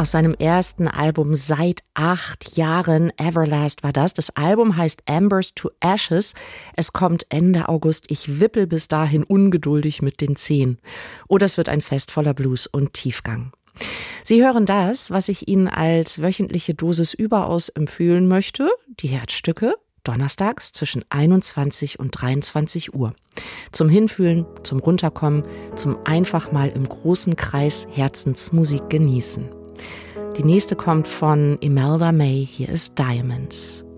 aus seinem ersten Album seit 8 Jahren. Everlast war das. Das Album heißt Embers to Ashes. Es kommt Ende August. Ich wippel bis dahin ungeduldig mit den Zehen. Oder es wird ein Fest voller Blues und Tiefgang. Sie hören das, was ich Ihnen als wöchentliche Dosis überaus empfehlen möchte. Die Herzstücke. Donnerstags zwischen 21 und 23 Uhr. Zum Hinfühlen, zum Runterkommen, zum einfach mal im großen Kreis Herzensmusik genießen. Die nächste kommt von Imelda May. Hier ist Diamonds.